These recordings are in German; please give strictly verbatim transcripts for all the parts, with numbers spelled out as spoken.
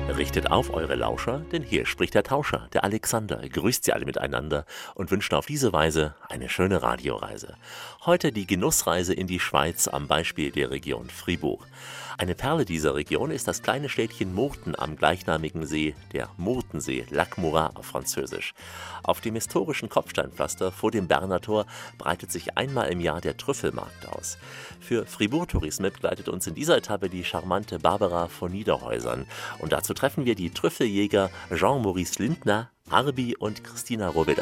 Richtet auf eure Lauscher, denn hier spricht der Tauscher, der Alexander, grüßt sie alle miteinander und wünscht auf diese Weise eine schöne Radioreise. Heute die Genussreise in die Schweiz am Beispiel der Region Fribourg. Eine Perle dieser Region ist das kleine Städtchen Murten am gleichnamigen See, der Murtensee, Lac Morat auf Französisch. Auf dem historischen Kopfsteinpflaster vor dem Berner Tor breitet sich einmal im Jahr der Trüffelmarkt aus. Für Fribourg Tourisme begleitet uns in dieser Etappe die charmante Barbara von Niederhäusern. Und dazu treffen wir die Trüffeljäger Jean-Maurice Lindner, Arbi und Christina Roveda.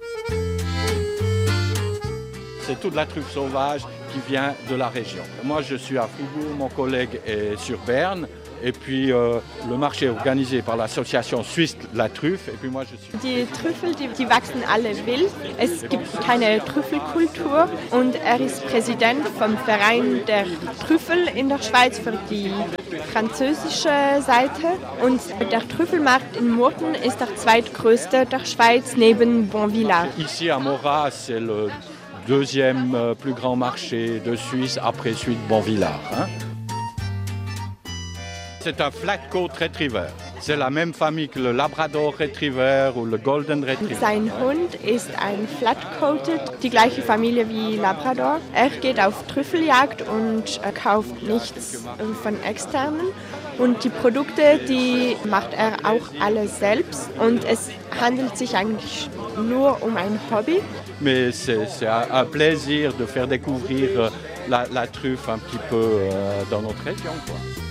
C'est toute la truffe sauvage qui vient de la région. Moi, je suis à Fribourg, mon collègue est sur Berne. Et puis euh, le marché est organisé par l'association suisse de la Truffe. Et puis moi, je suis... Die Trüffel, die, die wachsen alle wild. Es gibt keine Trüffelkultur. Und er ist Präsident vom Verein der Trüffel in der Schweiz für die französische Seite. Und der Trüffelmarkt in Murten ist der zweitgrößte der Schweiz neben Bonvillard. Ici à Morat, c'est le deuxième euh, plus grand marché de Suisse après celui de Bonvillard. Hein? C'est un flat coat retriever. C'est la même famille que le Labrador Retriever ou le Golden Retriever. Sein Hund ist ein Flat-Coated, die gleiche Familie wie Labrador. Er geht auf Trüffeljagd und kauft nichts von externen. Und die Produkte, die macht er auch alle selbst. Und es handelt sich eigentlich nur um ein Hobby. Mais c'est, c'est un plaisir de faire découvrir la, la truffe un petit peu euh, dans notre région, quoi.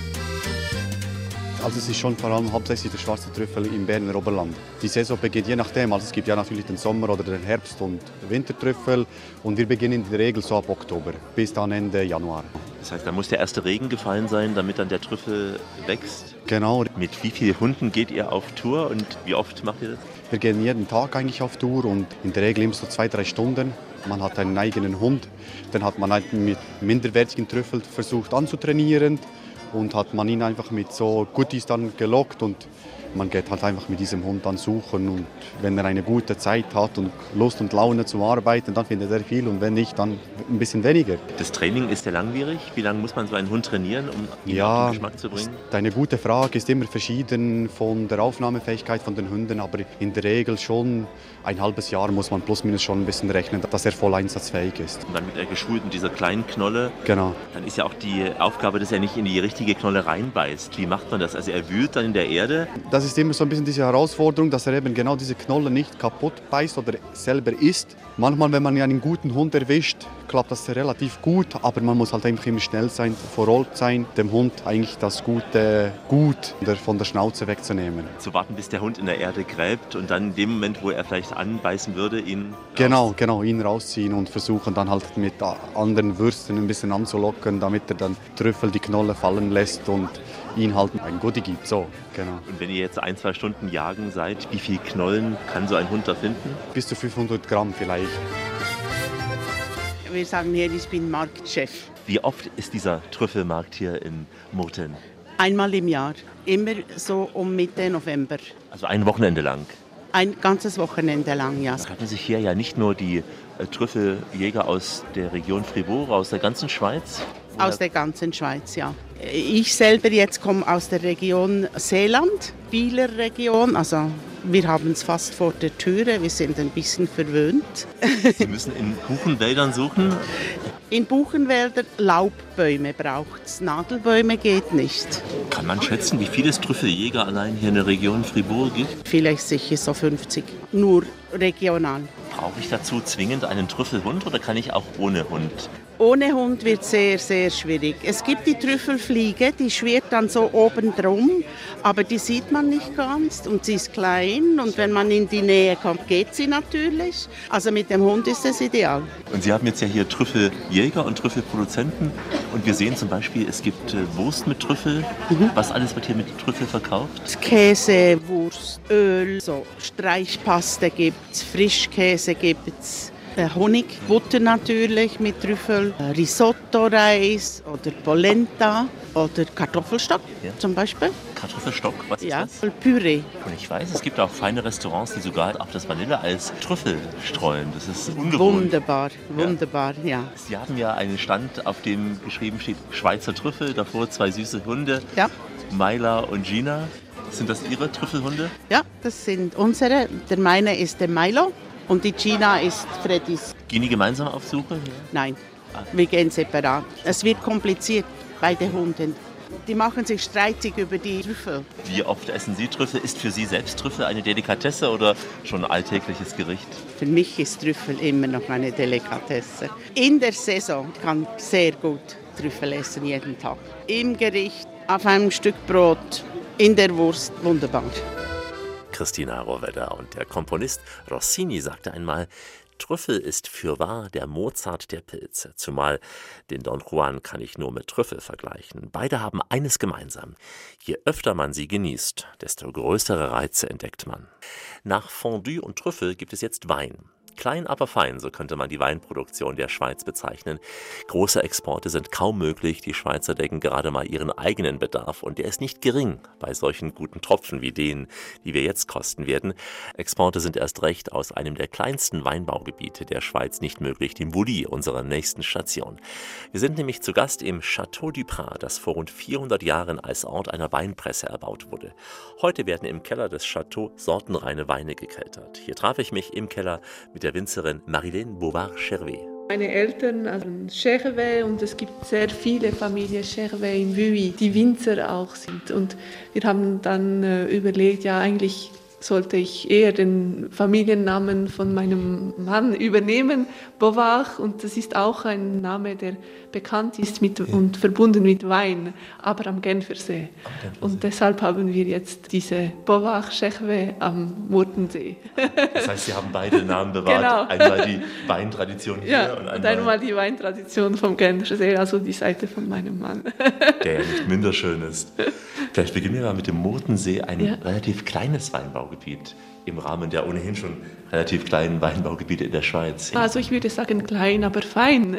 Also es ist schon vor allem hauptsächlich der schwarze Trüffel im Berner Oberland. Die Saison beginnt je nachdem, also es gibt ja natürlich den Sommer- oder den Herbst- und Wintertrüffel und wir beginnen in der Regel so ab Oktober bis dann Ende Januar. Das heißt, da muss der erste Regen gefallen sein, damit dann der Trüffel wächst? Genau. Mit wie vielen Hunden geht ihr auf Tour und wie oft macht ihr das? Wir gehen jeden Tag eigentlich auf Tour und in der Regel immer so zwei, drei Stunden. Man hat einen eigenen Hund, dann hat man halt mit minderwertigen Trüffeln versucht anzutrainieren. Und hat man ihn einfach mit so Goodies dann gelockt und man geht halt einfach mit diesem Hund dann suchen und wenn er eine gute Zeit hat und Lust und Laune zum Arbeiten, dann findet er viel und wenn nicht, dann ein bisschen weniger. Das Training ist ja langwierig. Wie lange muss man so einen Hund trainieren, um ihn ja, auf den Geschmack zu bringen? Eine gute Frage, ist immer verschieden von der Aufnahmefähigkeit von den Hunden, aber in der Regel schon ein halbes Jahr muss man plus minus schon ein bisschen rechnen, dass er voll einsatzfähig ist. Und dann mit der geschulten dieser kleinen Knolle, genau. Dann ist ja auch die Aufgabe, dass er nicht in die richtige Knolle reinbeißt. Wie macht man das? Also er wühlt dann in der Erde? Das ist immer so ein bisschen diese Herausforderung, dass er eben genau diese Knolle nicht kaputt beißt oder selber isst. Manchmal, wenn man einen guten Hund erwischt, klappt das relativ gut, aber man muss halt einfach immer schnell sein, verrollt sein, dem Hund eigentlich das gute Gut von der Schnauze wegzunehmen. Zu warten, bis der Hund in der Erde gräbt und dann in dem Moment, wo er vielleicht anbeißen würde, ihn Genau, genau, ihn rausziehen und versuchen dann halt mit anderen Würsten ein bisschen anzulocken, damit er dann Trüffel die Knolle fallen lässt und ihn halt ein Goodie gibt. So, genau. Und wenn ihr jetzt ein, zwei Stunden jagen seid, wie viele Knollen kann so ein Hund da finden? Bis zu fünfhundert Gramm vielleicht. Wir sagen hier, ich bin Marktchef. Wie oft ist dieser Trüffelmarkt hier in Murten? Einmal im Jahr, immer so um Mitte November. Also ein Wochenende lang? Ein ganzes Wochenende lang, ja. Da treffen sich hier ja nicht nur die äh, Trüffeljäger aus der Region Fribourg, aus der ganzen Schweiz? Oder? Aus der ganzen Schweiz, ja. Ich selber jetzt komme aus der Region Seeland, Bieler Region, also wir haben es fast vor der Türe, wir sind ein bisschen verwöhnt. Sie müssen in Buchenwäldern suchen? In Buchenwäldern Laubbäume braucht es, Nadelbäume geht nicht. Kann man schätzen, wie viele Trüffeljäger allein hier in der Region Fribourg gibt? Vielleicht sicher so fünfzig, nur regional. Brauche ich dazu zwingend einen Trüffelhund oder kann ich auch ohne Hund? Ohne Hund wird sehr, sehr schwierig. Es gibt die Trüffelfliege, die schwirrt dann so oben drum, aber die sieht man nicht ganz und sie ist klein und wenn man in die Nähe kommt, geht sie natürlich. Also mit dem Hund ist es ideal. Und Sie haben jetzt ja hier Trüffeljäger und Trüffelproduzenten und wir sehen zum Beispiel, es gibt äh, Wurst mit Trüffel. Mhm. Was alles wird hier mit Trüffel verkauft? Käse, Wurst, Öl, so Streichpaste gibt's, Frischkäse gibt's. Honig, Butter natürlich mit Trüffel, Risotto-Reis oder Polenta oder Kartoffelstock ja. zum Beispiel. Kartoffelstock, was ist ja, das? Püree. Und ich weiß, es gibt auch feine Restaurants, die sogar auf das Vanilleeis Trüffel streuen. Das ist ungewohnt. Wunderbar, wunderbar, ja. ja. Sie haben ja einen Stand, auf dem geschrieben steht Schweizer Trüffel, davor zwei süße Hunde, ja. Myla und Gina. Sind das Ihre Trüffelhunde? Ja, das sind unsere. Der meine ist der Milo und die Gina ist Freddys. Gehen die gemeinsam auf Suche? Ja. Nein, wir gehen separat. Es wird kompliziert bei den Hunden. Die machen sich streitig über die Trüffel. Wie oft essen Sie Trüffel? Ist für Sie selbst Trüffel eine Delikatesse oder schon ein alltägliches Gericht? Für mich ist Trüffel immer noch eine Delikatesse. In der Saison kann ich sehr gut Trüffel essen, jeden Tag. Im Gericht, auf einem Stück Brot, in der Wurst, wunderbar. Christina Rohwedder und der Komponist Rossini sagte einmal, Trüffel ist fürwahr der Mozart der Pilze, zumal den Don Juan kann ich nur mit Trüffel vergleichen. Beide haben eines gemeinsam. Je öfter man sie genießt, desto größere Reize entdeckt man. Nach Fondue und Trüffel gibt es jetzt Wein. Klein, aber fein, so könnte man die Weinproduktion der Schweiz bezeichnen. Große Exporte sind kaum möglich, die Schweizer decken gerade mal ihren eigenen Bedarf und der ist nicht gering bei solchen guten Tropfen wie denen, die wir jetzt kosten werden. Exporte sind erst recht aus einem der kleinsten Weinbaugebiete der Schweiz nicht möglich, dem Wully, unserer nächsten Station. Wir sind nämlich zu Gast im Château du Prat, das vor rund vierhundert Jahren als Ort einer Weinpresse erbaut wurde. Heute werden im Keller des Châteaux sortenreine Weine gekeltert. Hier traf ich mich im Keller mit der Winzerin Marilène Bovard-Chervet. Meine Eltern haben Chervet und es gibt sehr viele Familien Chervet in Vuilly, die Winzer auch sind. Und wir haben dann äh, überlegt, ja eigentlich sollte ich eher den Familiennamen von meinem Mann übernehmen, Bovard. Und das ist auch ein Name, der bekannt ist mit, und verbunden mit Wein, aber am Genfersee. Am Genfersee. Und deshalb haben wir jetzt diese Bovard-Chervet am Murtensee. Das heißt, Sie haben beide Namen bewahrt. Genau. Einmal die Weintradition hier ja, und einmal... und einmal die Weintradition vom Genfersee, also die Seite von meinem Mann. Der ja nicht minder schön ist. Vielleicht beginnen wir mal mit dem Murtensee, ein ja. relativ kleines Weinbaugebiet im Rahmen der ohnehin schon relativ kleinen Weinbaugebiete in der Schweiz. Also ich würde sagen klein, aber fein.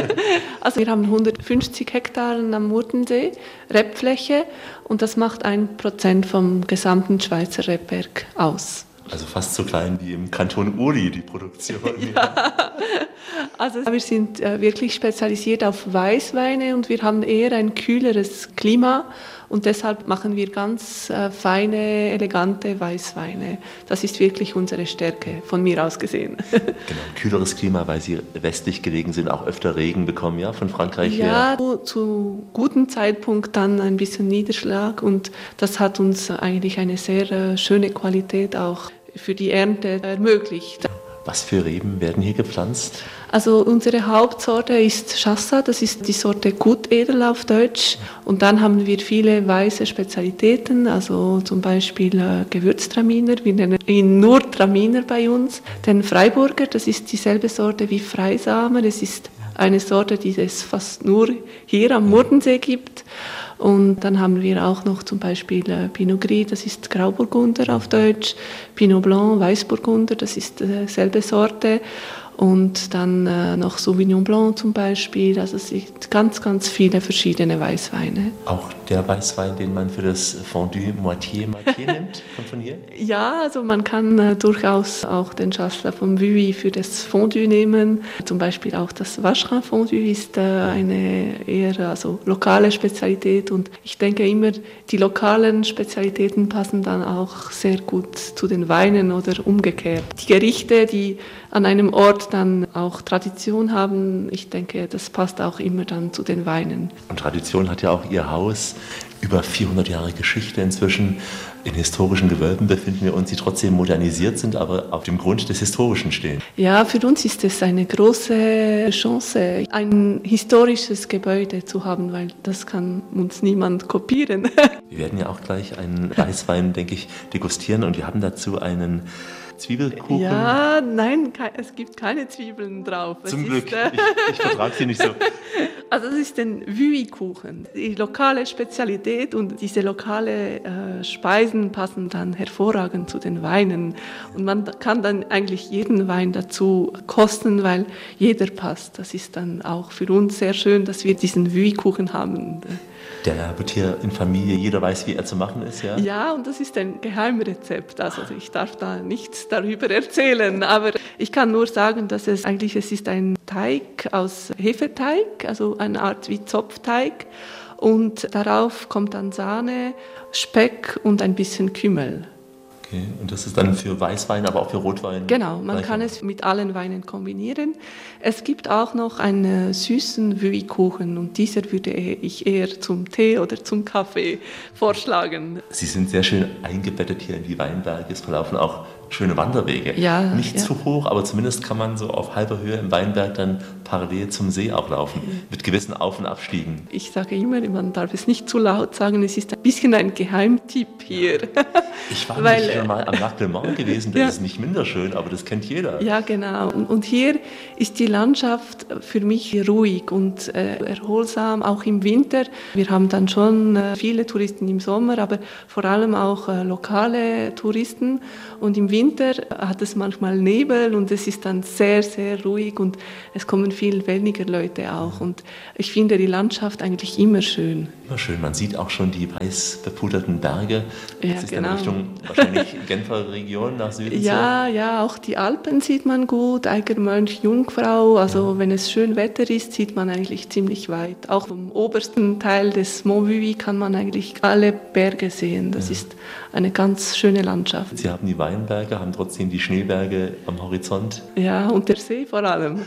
Also wir haben hundertfünfzig Hektar am Murtensee, Rebfläche, und das macht ein Prozent vom gesamten Schweizer Rebwerk aus. Also fast so klein wie im Kanton Uri, die Produktion. Ja. Also wir sind wirklich spezialisiert auf Weißweine und wir haben eher ein kühleres Klima und deshalb machen wir ganz feine, elegante Weißweine. Das ist wirklich unsere Stärke, von mir aus gesehen. Genau, kühleres Klima, weil Sie westlich gelegen sind, auch öfter Regen bekommen, ja, von Frankreich her? Ja, zu, zu gutem Zeitpunkt dann ein bisschen Niederschlag und das hat uns eigentlich eine sehr schöne Qualität auch für die Ernte ermöglicht. Was für Reben werden hier gepflanzt? Also unsere Hauptsorte ist Chassa, das ist die Sorte Gutedel auf Deutsch. Und dann haben wir viele weiße Spezialitäten, also zum Beispiel äh, Gewürztraminer, wir nennen ihn nur Traminer bei uns. Den Freiburger, das ist dieselbe Sorte wie Freisamer, es ist eine Sorte, die es fast nur hier am Murtensee gibt. Und dann haben wir auch noch zum Beispiel äh, Pinot Gris, das ist Grauburgunder auf Deutsch, Pinot Blanc, Weißburgunder, das ist dieselbe Sorte. Und dann äh, noch Sauvignon Blanc zum Beispiel, also es sind ganz, ganz viele verschiedene Weißweine. Auch der Weißwein, den man für das Fondue Moitié-Moitié nimmt, kommt von hier? Ja, also man kann äh, durchaus auch den Chasselas vom Vuilly für das Fondue nehmen. Zum Beispiel auch das Vacherin Fondue ist äh, eine eher also lokale Spezialität und ich denke immer, die lokalen Spezialitäten passen dann auch sehr gut zu den Weinen oder umgekehrt. Die Gerichte, die an einem Ort dann auch Tradition haben, ich denke, das passt auch immer dann zu den Weinen. Und Tradition hat ja auch Ihr Haus. Über vierhundert Jahre Geschichte inzwischen. In historischen Gewölben befinden wir uns, die trotzdem modernisiert sind, aber auf dem Grund des Historischen stehen. Ja, für uns ist es eine große Chance, ein historisches Gebäude zu haben, weil das kann uns niemand kopieren. Wir werden ja auch gleich einen Weißwein, denke ich, degustieren und wir haben dazu einen Zwiebelkuchen? Ja, nein, es gibt keine Zwiebeln drauf. Zum es Glück, ist, äh, ich, ich vertrage sie nicht so. Also es ist ein Vuilly-Kuchen, die lokale Spezialität und diese lokale äh, Speisen passen dann hervorragend zu den Weinen. Und man kann dann eigentlich jeden Wein dazu kosten, weil jeder passt. Das ist dann auch für uns sehr schön, dass wir diesen Vuilly-Kuchen haben. Der wird hier in Familie, jeder weiß, wie er zu machen ist, ja? Ja, und das ist ein Geheimrezept. Also ich darf da nichts darüber erzählen, aber ich kann nur sagen, dass es eigentlich es ist ein Teig aus Hefeteig, also eine Art wie Zopfteig. und darauf kommt dann Sahne, Speck und ein bisschen Kümmel. Okay, und das ist dann für Weißwein, aber auch für Rotwein? Genau, man kann es mit allen Weinen kombinieren. Es gibt auch noch einen süßen Wüi-Kuchen und dieser würde ich eher zum Tee oder zum Kaffee vorschlagen. Sie sind sehr schön eingebettet hier in die Weinberge. Es verlaufen auch schöne Wanderwege. Ja, Nicht ja. zu hoch, aber zumindest kann man so auf halber Höhe im Weinberg dann parallel zum See auch laufen, mit gewissen Auf- und Abstiegen. Ich sage immer, man darf es nicht zu laut sagen, es ist ein bisschen ein Geheimtipp hier. Ich war Weil, nicht schon mal am Lac Le Mans gewesen, das ja. ist nicht minder schön, aber das kennt jeder. Ja, genau. Und hier ist die Landschaft für mich ruhig und äh, erholsam, auch im Winter. Wir haben dann schon äh, viele Touristen im Sommer, aber vor allem auch äh, lokale Touristen. Und im Winter hat es manchmal Nebel und es ist dann sehr, sehr ruhig und es kommen viel weniger Leute auch. Und ich finde die Landschaft eigentlich immer schön. Immer schön, man sieht auch schon die weiß bepuderten Berge. Ja, das ist genau. dann Richtung wahrscheinlich Genfer Region nach Süden. Ja, so. Ja, auch die Alpen sieht man gut, Eiger Mönch, Jungfrau. Also ja. Wenn es schön Wetter ist, sieht man eigentlich ziemlich weit. Auch vom obersten Teil des Mont Vui kann man eigentlich alle Berge sehen. Das ja. ist eine ganz schöne Landschaft. Sie haben die Weinberge, haben trotzdem die Schneeberge am Horizont. Ja, und der See vor allem.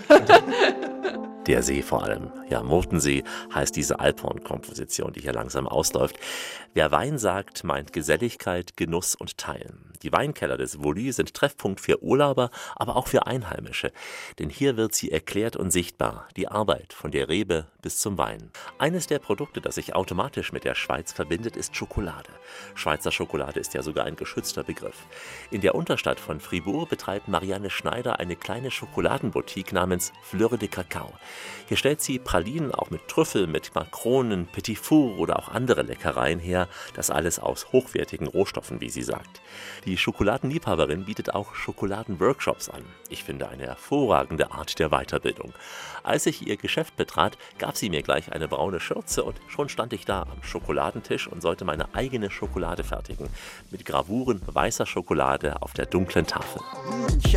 Der See vor allem. Ja, Murtensee heißt diese Alphorn-Komposition, die hier langsam ausläuft. Wer Wein sagt, meint Geselligkeit, Genuss und Teilen. Die Weinkeller des Wully sind Treffpunkt für Urlauber, aber auch für Einheimische. Denn hier wird sie erklärt und sichtbar, die Arbeit von der Rebe bis zum Wein. Eines der Produkte, das sich automatisch mit der Schweiz verbindet, ist Schokolade. Schweizer Schokolade ist ja sogar ein geschützter Begriff. In der Unterstadt von Fribourg betreibt Marianne Schneider eine kleine Schokoladenboutique namens Fleur de Cacao. Hier stellt sie Pralinen auch mit Trüffel, mit Makronen, Petit Four oder auch andere Leckereien her. Das alles aus hochwertigen Rohstoffen, wie sie sagt. Die Schokoladenliebhaberin bietet auch Schokoladenworkshops an. Ich finde eine hervorragende Art der Weiterbildung. Als ich ihr Geschäft betrat, gab sie mir gleich eine braune Schürze und schon stand ich da am Schokoladentisch und sollte meine eigene Schokolade fertigen. Mit Gravuren weißer Schokolade auf der dunklen Tafel.